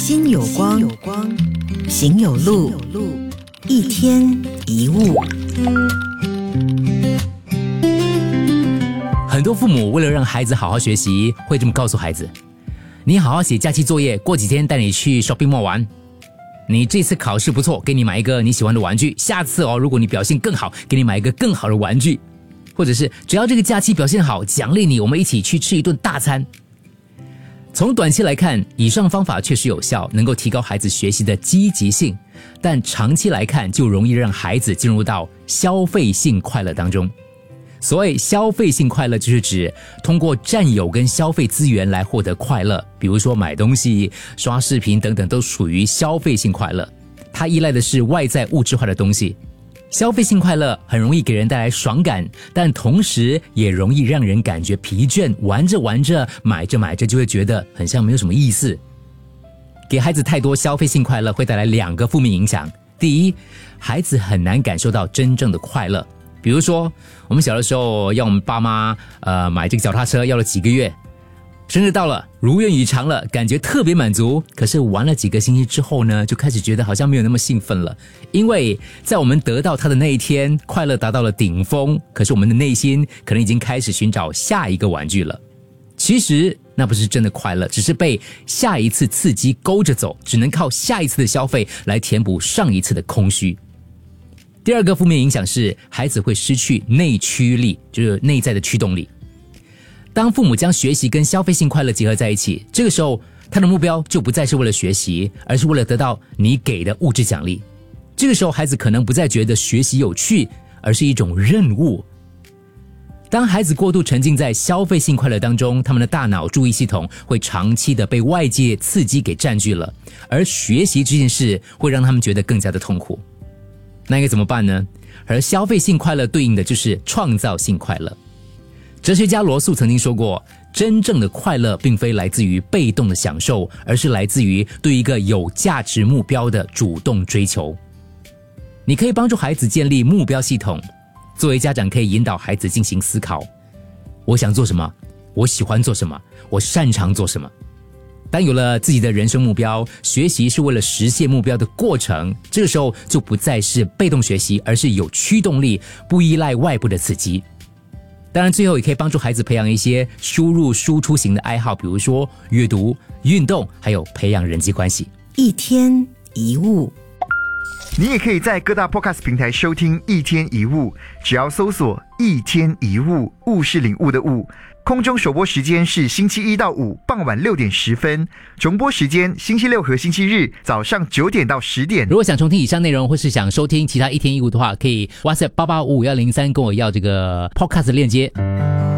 心有光，行有路，一天一物。 很多父母为了让孩子好好学习，会这么告诉孩子：你好好写假期作业，过几天带你去 shopping mall 玩。你这次考试不错，给你买一个你喜欢的玩具。下次如果你表现更好，给你买一个更好的玩具。或者是只要这个假期表现好，奖励你，我们一起去吃一顿大餐。从短期来看，以上方法确实有效，能够提高孩子学习的积极性，但长期来看就容易让孩子进入到消费性快乐当中。所谓消费性快乐，就是指通过占有跟消费资源来获得快乐，比如说买东西、刷视频等等，都属于消费性快乐。它依赖的是外在物质化的东西。消费性快乐很容易给人带来爽感，但同时也容易让人感觉疲倦，玩着玩着，买着买着就会觉得很像没有什么意思。给孩子太多消费性快乐会带来2个负面影响。第一，孩子很难感受到真正的快乐。比如说我们小的时候要我们爸妈买这个脚踏车，要了几个月，生日到了，如愿以偿了，感觉特别满足。可是玩了几个星期之后呢，就开始觉得好像没有那么兴奋了。因为在我们得到它的那一天，快乐达到了顶峰，可是我们的内心可能已经开始寻找下一个玩具了。其实那不是真的快乐，只是被下一次刺激勾着走，只能靠下一次的消费来填补上一次的空虚。第2个负面影响是孩子会失去内驱力，就是内在的驱动力。当父母将学习跟消费性快乐结合在一起，这个时候他的目标就不再是为了学习，而是为了得到你给的物质奖励。这个时候孩子可能不再觉得学习有趣，而是一种任务。当孩子过度沉浸在消费性快乐当中，他们的大脑注意系统会长期的被外界刺激给占据了，而学习这件事会让他们觉得更加的痛苦。那应该怎么办呢？而消费性快乐对应的就是创造性快乐。哲学家罗素曾经说过，真正的快乐并非来自于被动的享受，而是来自于对一个有价值目标的主动追求。你可以帮助孩子建立目标系统，作为家长可以引导孩子进行思考，我想做什么，我喜欢做什么，我擅长做什么。当有了自己的人生目标，学习是为了实现目标的过程，这个时候就不再是被动学习，而是有驱动力，不依赖外部的刺激。当然最后也可以帮助孩子培养一些输入输出型的爱好，比如说阅读、运动，还有培养人际关系。 一天一物。 你也可以在各大 podcast 平台收听一天一物，只要搜索一天一物，物是领悟的物。空中首播时间是星期1到5傍晚6点10分，重播时间星期6和星期日早上9点到10点。 如果想重听以上内容，或是想收听其他一天一物的话，可以 WhatsApp 88550103跟我要这个 podcast 链接。